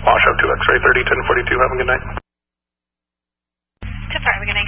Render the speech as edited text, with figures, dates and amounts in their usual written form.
Wash up to X-ray 30, 1042. Have a good night. 10-4, have a good night.